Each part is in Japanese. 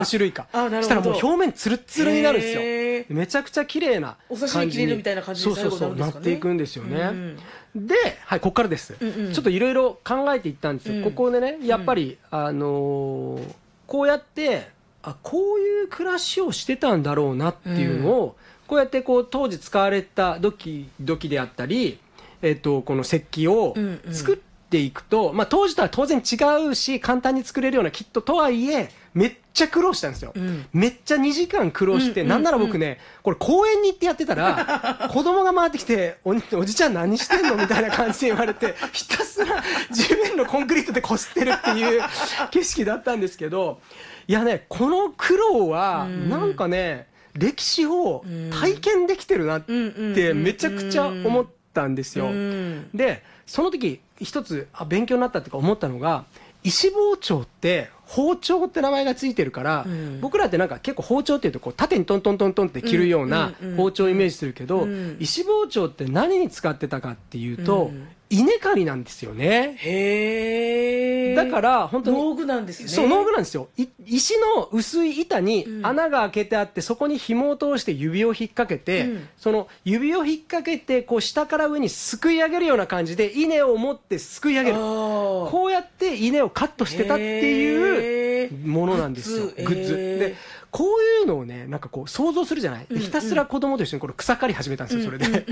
種類か。 なるほど。 したらもう表面ツルッツルになるんですよ。めちゃくちゃ綺麗なお刺身切れるみたいな感じで最後になるんですかね。 なっていくんですよね。で、はい、ここからです。ちょっといろいろ考えていったんですよ。ここでね、やっぱり、こうやって、こういう暮らしをしてたんだろうなっていうのを、こうやって当時使われた土器であったり、この石器を作っていくと、当時とは当然違うし、簡単に作れるようなキットとはいえ、めっちゃ苦労したんですよ。めっちゃ2時間苦労して、なんなら僕ね、これ公園に行ってやってたら、子供が回ってきて、おじちゃん何してんのみたいな感じで言われて、ひたすら地面のコンクリートでこすってるっていう景色だったんですけど、いやね、この苦労は、なんかね、歴史を体験できてるなってめちゃくちゃ思ったんですよ。で、その時一つ勉強になったっていうか思ったのが、石包丁って包丁って名前がついてるから、僕らってなんか結構包丁っていうと縦にトントントントンって切るような包丁をイメージするけど、石包丁って何に使ってたかっていうと、稲刈りなんですよね。 へー。 だから本当に農具なんですね。 そう、農具なんですよ。石の薄い板に穴が開けてあって、そこに紐を通して指を引っ掛けて、その指を引っ掛けて下から上にすくい上げるような感じで稲を持ってすくい上げる。こうやって稲をカットしてたっていうものなんですよ。グッズで、こういうのをね、なんか想像するじゃない。で、ひたすら子供と一緒に草刈り始めたんですよ、それで。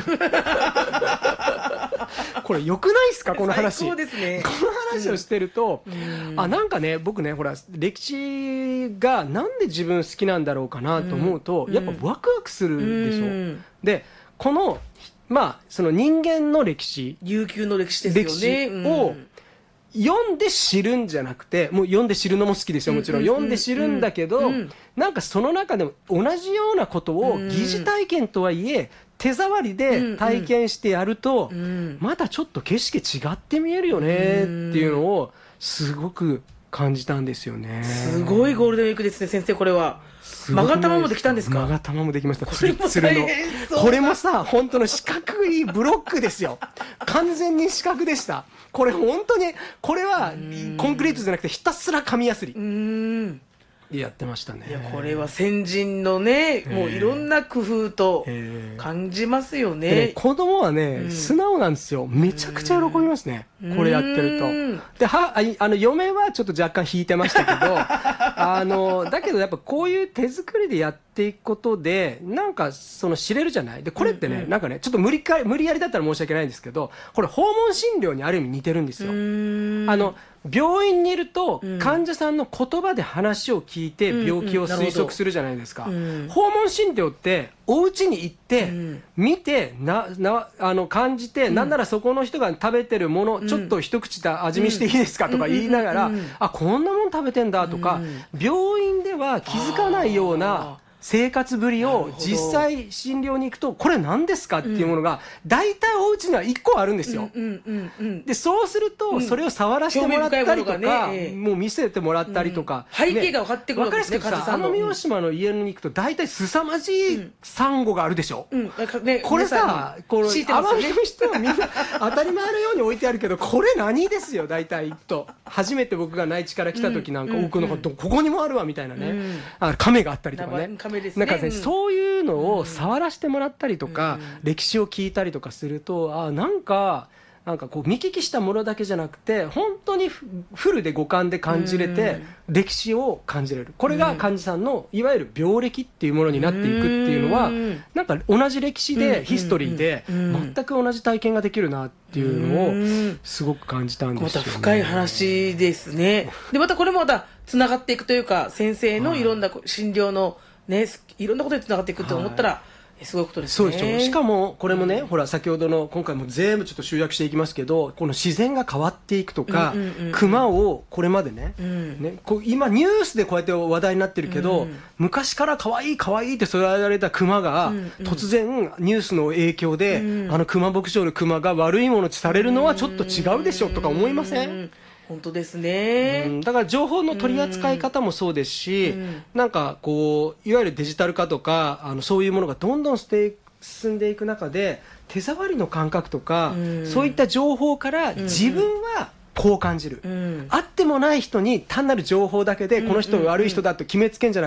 これ良くないですか、この話。 そうですね。 この話をしてると、なんかね、僕ね、ほら、歴史がなんで自分好きなんだろうかなと思うと、やっぱワクワクするでしょ。で、この、その人間の歴史。 悠久の歴史ですよね。 歴史を読んで知るんじゃなくて、もう読んで知るのも好きですよ、もちろん。読んで知るんだけど、なんかその中でも同じようなことを疑似体験とはいえ、手触りで体験してやると、またちょっと景色違って見えるよねっていうのをすごく感じたんですよね。 すごいゴールデンウィークですね、先生。これはマガタマもできたんですか？ マガタマもできました。ツルツルの。これもさ、本当の四角いブロックですよ。完全に四角でした。これ本当に、これはコンクリートじゃなくてひたすら紙やすりでやってましたね。 いや、これは先人のね、もういろんな工夫と感じますよね。 子供はね、素直なんですよ。めちゃくちゃ喜びますね。これやってると。で、嫁はちょっと若干引いてましたけど、だけどやっぱこういう手作りでやっていくことで、なんか知れるじゃない。で、これってね、なんかね、ちょっと無理やりだったら申し訳ないんですけど、これ訪問診療にある意味似てるんですよ。病院にいると患者さんの言葉で話を聞いて病気を推測するじゃないですか。訪問診療ってお家に行って見て感じて、なんならそこの人が食べてるものちょっと一口で味見していいですかとか言いながら、こんなもん食べてんだとか、病院では気づかないような生活ぶりを実際診療に行くと、これ何ですかっていうものが大体お家には1個あるんですよ。で、そうするとそれを触らせてもらったりとか、もう見せてもらったりとか、 背景が分かってくるわけですね。 奄美大島の家に行くと大体凄まじいサンゴがあるでしょ。これさ、奄美の人はみんな当たり前のように置いてあるけど、これ何ですよ、大体と。初めて僕が内地から来た時なんか奥のことここにもあるわみたいなね、亀があったりとかね。なんかね、そういうのを触らせてもらったりとか、歴史を聞いたりとかすると、なんか見聞きしたものだけじゃなくて、本当にフルで五感で感じれて、歴史を感じれる。これが患者さんのいわゆる病歴っていうものになっていくっていうのは、なんか同じ歴史でヒストリーで全く同じ体験ができるなっていうのをすごく感じたんですよね。 また深い話ですね。で、またこれもまたつながっていくというか、先生のいろんな診療のね、いろんなことでつながっていくと思ったら、すごいことですね。 そうでしょ。しかもこれもね、ほら先ほどの今回も全部ちょっと集約していきますけど、この自然が変わっていくとか、熊をこれまでね、今ニュースでこうやって話題になってるけど、昔から可愛い可愛いって育てられた熊が、突然ニュースの影響で、熊牧場の熊が悪いものとされるのはちょっと違うでしょとか思いません？ 本当ですね。 だから情報の取り扱い方もそうですし、なんかこういわゆるデジタル化とかそういうものがどんどん進んでいく中で、手触りの感覚とか、そういった情報から自分はこう感じる、あってもない人に単なる情報だけでこの人悪い人だと決めつけんじゃない。